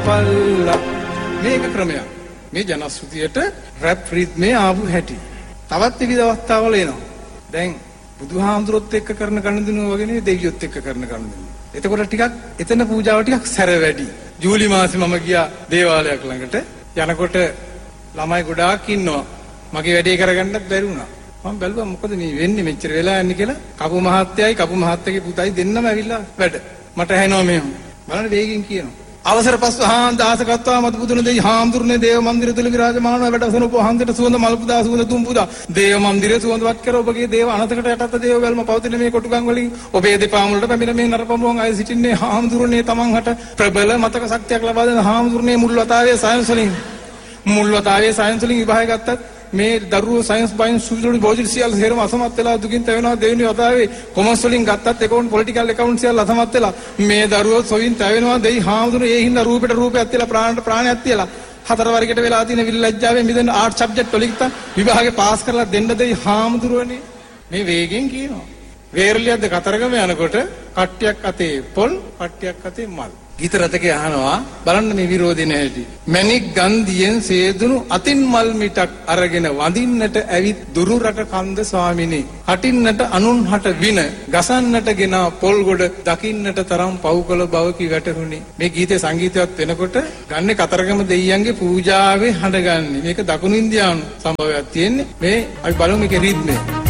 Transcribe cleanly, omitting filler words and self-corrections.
පල්ලා. මේක ක්‍රමයක්. මේ ජනශ්‍රුතියට රැප් රිද්මේ ආපු හැටි. තවත් විවිධ අවස්ථාවල එනවා. දැන් බුදුහාමුදුරුවොත් එක්ක කරන ගනුදෙනුව වගේ නෙවෙයි දෙවියොත් එක්ක කරන ගනුදෙනුව. එතකොට ටිකක් එතන පූජාව ටිකක් සැර වැඩි. ජූලි මාසේ මම ගියා දේවාලයක් ළඟට. යනකොට ළමයි ගොඩාක් ඉන්නවා. මගේ වැඩේ කරගන්නත් බැරි වුණා. මම බැලුවා මොකද මේ වෙන්නේ මෙච්චර වෙලා යන්නේ කියලා. කපු මහත්තයයි කපු මහත්තයාගේ පුතයි දෙන්නම ඇවිල්ලා වැඩ. මට ඇහෙනවා මෙහෙම. බලන්න වේගෙන් කියනවා. අවසර පස්ව හාන් දාසකත්වා මත බුදුන දෙයි හාමුදුරනේ දේව මන්දිරය තුල විරාජමානව වැඩසන උපහන්දට සුවඳ මල් පුදා සුවඳ තුම් පුදා දේව මන්දිරය සුවඳවත් කර ඔබගේ දේව අනතකට යටත් දේව වැල්ම පවතින මේ කොටුගම් වලින් ඔබේ දෙපා මුලට පැමිණ මේ නරපමුවන් අය සිටින්නේ හාමුදුරනේ තමන් හට ප්‍රබල මතක ශක්තියක් ලබා දෙන හාමුදුරනේ මුල්වතාවේ සයන්ස් වලින් විභාගය ගත්තත් මේ දරුවෝ සයන්ස් බයින්ස් සුදුලි බෝජිල් සියල්ල හේරම අසමත් වෙලා දුකින් තැවෙනවා. දෙවෙනි වතාවේ කොමර්ස් වලින් ගත්තත් එකවුන්ට් පොලිටිකල් එකවුන්ට් සියල්ල අසමත් වෙලා මේ දරුවෝ සොයින් තැවෙනවා. දෙයි හාමුදුරනේ ඒ හින්දා රූපෙට රූපයක් තියලා ප්‍රාණයට ප්‍රාණයක් තියලා හතර වර්ගයට වෙලා තියෙන විල්ලැජ්ජාවෙන් මිදෙන ආර්ට් සබ්ජෙක්ට් වලින් විභාගේ පාස් කරලා දෙන්න දෙයි හාමුදුරනේ. මේ වේගෙන් කියනවා. වේරලියද්ද කතරගම යනකොට කට්ටියක් අතේ පොල් කට්ටියක් අතේ මල්. ගීත රචකයා අහනවා බලන්න මේ විරෝධය නැහැටි. මණික් ගන්ධියෙන් සේදුණු අතින් මල් මිටක් අරගෙන වඳින්නට ඇවිත් දුරු රට කන්ද ස්වාමිනේ. හටින්නට අනුන් හට වින ගසන්නට ගෙන පොල් ගොඩ දකින්නට තරම් පව්කල බවකි වැටහුණි. මේ ගීතේ සංගීතවත් වෙනකොට ගන්නේ කතරගම දෙයියන්ගේ පූජාවේ හඬගන්නේ. මේක දකුණු ඉන්දියානු සම්භවයක් තියෙන්නේ. මේ අපි බලමු මේකේ රිද්මේ.